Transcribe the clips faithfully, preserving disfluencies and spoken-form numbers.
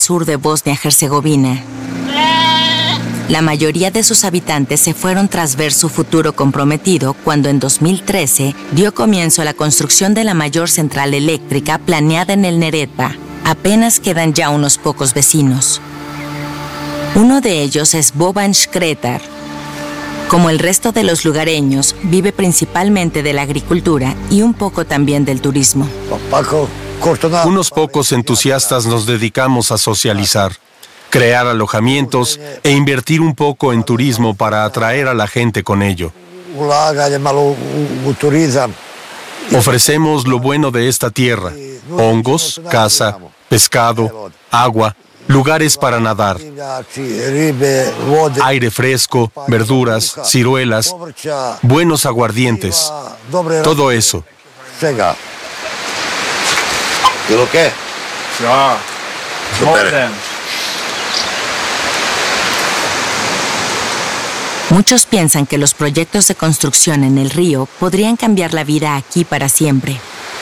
sur de Bosnia-Herzegovina. La mayoría de sus habitantes se fueron tras ver su futuro comprometido cuando en dos mil trece dio comienzo la construcción de la mayor central eléctrica planeada en el Neretva. Apenas quedan ya unos pocos vecinos. Uno de ellos es Boban Škretar. Como el resto de los lugareños, vive principalmente de la agricultura y un poco también del turismo. Unos pocos entusiastas nos dedicamos a socializar, crear alojamientos e invertir un poco en turismo para atraer a la gente con ello. Ofrecemos lo bueno de esta tierra: hongos, caza, pescado, agua, lugares para nadar, aire fresco, verduras, ciruelas, buenos aguardientes, todo eso. ¿Y lo qué? Ja, Super. Muchos piensan que los proyectos de construcción en el río podrían cambiar la vida aquí para siempre.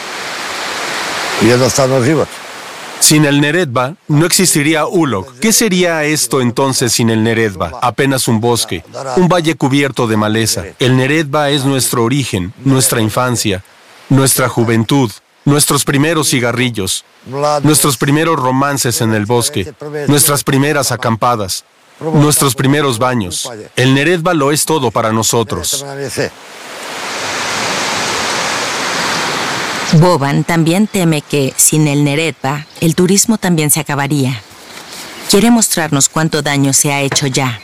Sin el Neretva, no existiría Ulog. ¿Qué sería esto entonces sin el Neretva? Apenas un bosque, un valle cubierto de maleza. El Neretva es nuestro origen, nuestra infancia, nuestra juventud, nuestros primeros cigarrillos, nuestros primeros romances en el bosque, nuestras primeras acampadas, nuestros primeros baños. El Neretva lo es todo para nosotros. Boban también teme que, sin el Neretva, el turismo también se acabaría. Quiere mostrarnos cuánto daño se ha hecho ya.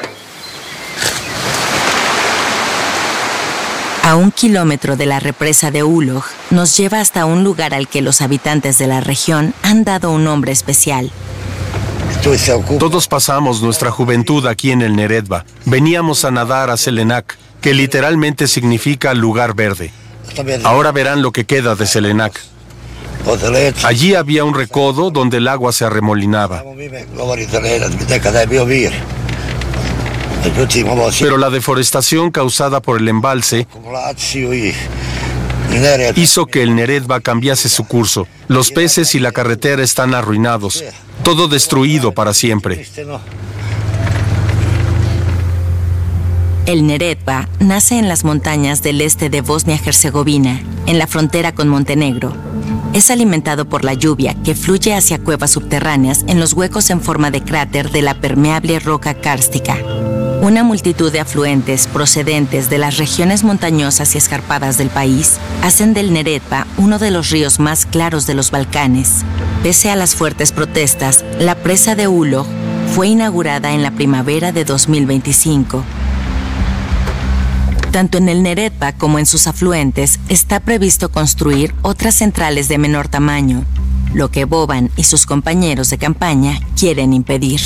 A un kilómetro de la represa de Ulog, nos lleva hasta un lugar al que los habitantes de la región han dado un nombre especial. Todos pasamos nuestra juventud aquí en el Neretva. Veníamos a nadar a Selenak, que literalmente significa lugar verde. Ahora verán lo que queda de Selenak. Allí había un recodo donde el agua se arremolinaba. Pero la deforestación causada por el embalse hizo que el Neretva cambiase su curso. Los peces y la carretera están arruinados. Todo destruido para siempre. El Neretva nace en las montañas del este de Bosnia-Herzegovina, en la frontera con Montenegro. Es alimentado por la lluvia que fluye hacia cuevas subterráneas en los huecos en forma de cráter de la permeable roca kárstica. Una multitud de afluentes procedentes de las regiones montañosas y escarpadas del país hacen del Neretva uno de los ríos más claros de los Balcanes. Pese a las fuertes protestas, la presa de Ulog fue inaugurada en la primavera de dos mil veinticinco. Tanto en el Neretva como en sus afluentes está previsto construir otras centrales de menor tamaño, lo que Boban y sus compañeros de campaña quieren impedir.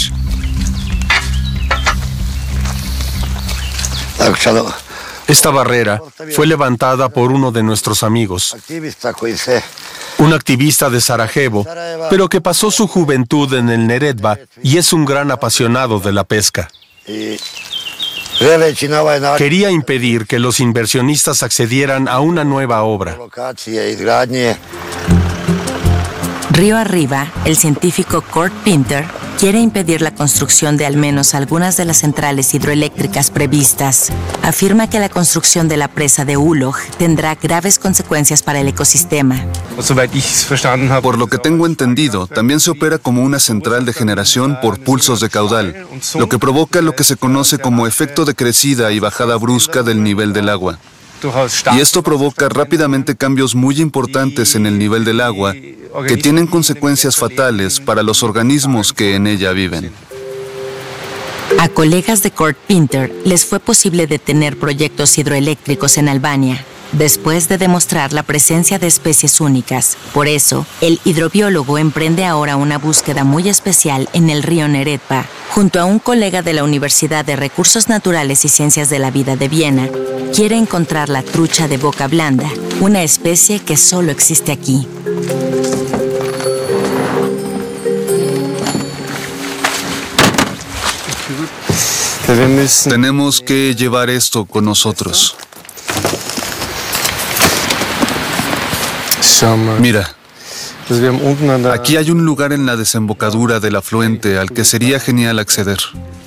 Esta barrera fue levantada por uno de nuestros amigos, un activista de Sarajevo, pero que pasó su juventud en el Neretva y es un gran apasionado de la pesca. Quería impedir que los inversionistas accedieran a una nueva obra. Río arriba, el científico Kurt Pinter quiere impedir la construcción de al menos algunas de las centrales hidroeléctricas previstas. Afirma que la construcción de la presa de Ulog tendrá graves consecuencias para el ecosistema. Por lo que tengo entendido, también se opera como una central de generación por pulsos de caudal, lo que provoca lo que se conoce como efecto de crecida y bajada brusca del nivel del agua. Y esto provoca rápidamente cambios muy importantes en el nivel del agua que tienen consecuencias fatales para los organismos que en ella viven. A colegas de Kurt Pinter les fue posible detener proyectos hidroeléctricos en Albania, después de demostrar la presencia de especies únicas. Por eso, el hidrobiólogo emprende ahora una búsqueda muy especial en el río Neretva. Junto a un colega de la Universidad de Recursos Naturales y Ciencias de la Vida de Viena, quiere encontrar la trucha de boca blanda, una especie que solo existe aquí. Tenemos que llevar esto con nosotros. Mira, Aquí hay un lugar en la desembocadura del afluente al que sería genial acceder.